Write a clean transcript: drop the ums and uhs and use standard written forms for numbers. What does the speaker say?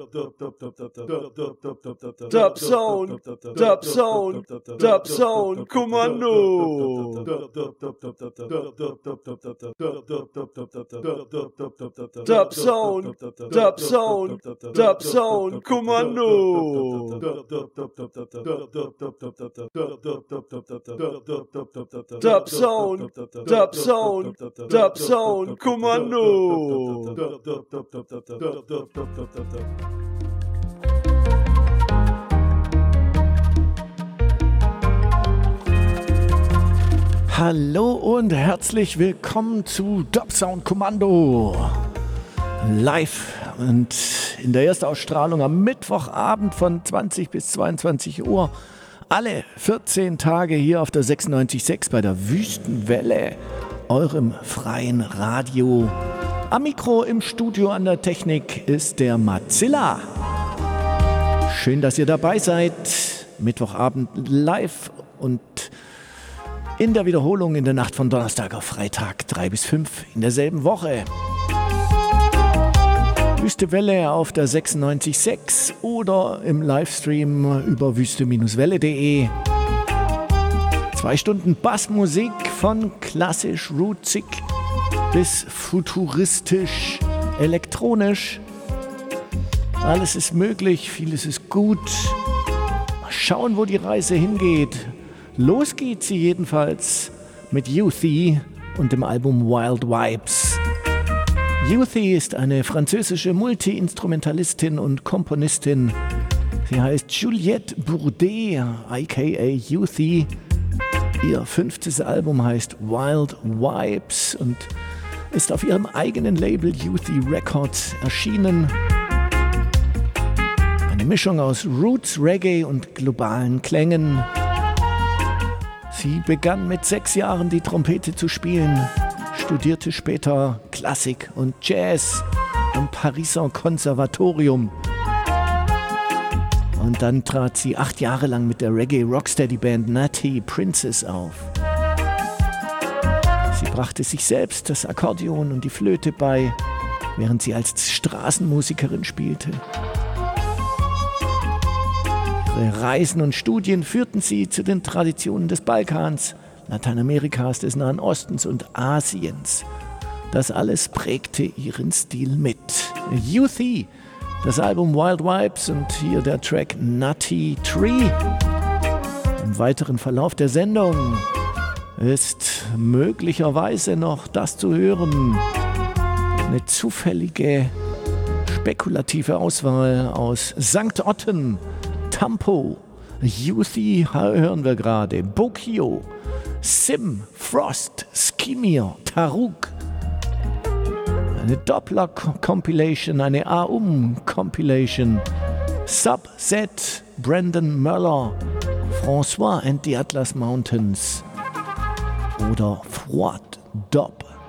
Dubzone, Kommando. Dubzone, Kommando. Dubzone, Kommando. Hallo und herzlich willkommen zu Dubzone Kommando. Live und in der Erstausstrahlung am Mittwochabend von 20 bis 22 Uhr. Alle 14 Tage hier auf der 96.6 bei der Wüstenwelle, eurem freien Radio. Am Mikro im Studio an der Technik ist der Mozilla. Schön, dass ihr dabei seid. Mittwochabend live und in der Wiederholung in der Nacht von Donnerstag auf Freitag 3 bis 5 in derselben Woche. Wüstewelle auf der 96.6 oder im Livestream über wüste-welle.de. 2 Stunden Bassmusik von klassisch rootsig bis futuristisch elektronisch. Alles ist möglich, vieles ist gut. Mal schauen, wo die Reise hingeht. Los geht sie jedenfalls mit Youthy und dem Album Wild Vibes. Youthy ist eine französische Multi-Instrumentalistin und Komponistin. Sie heißt Juliette Bourdet, aka Youthy. Ihr 5. Album heißt Wild Vibes und ist auf ihrem eigenen Label Youthy Records erschienen. Eine Mischung aus Roots, Reggae und globalen Klängen. Sie begann mit 6 Jahren die Trompete zu spielen, studierte später Klassik und Jazz am Pariser Konservatorium. Und dann trat sie 8 Jahre lang mit der Reggae-Rocksteady-Band Natty Princess auf. Sie brachte sich selbst das Akkordeon und die Flöte bei, während sie als Straßenmusikerin spielte. Ihre Reisen und Studien führten sie zu den Traditionen des Balkans, Lateinamerikas, des Nahen Ostens und Asiens. Das alles prägte ihren Stil mit. Youthy, das Album Wild Vibes und hier der Track Nutty Tree. Im weiteren Verlauf der Sendung ist möglicherweise noch das zu hören. Eine zufällige, spekulative Auswahl aus St. Otten, Tampo, Youthy hören wir gerade, Bokio, Sim, Frost, Skimir, Taruk. Eine Doppler-Compilation, eine Compilation, Subset, Brandon Möller, François and the Atlas Mountains oder Froid Dop.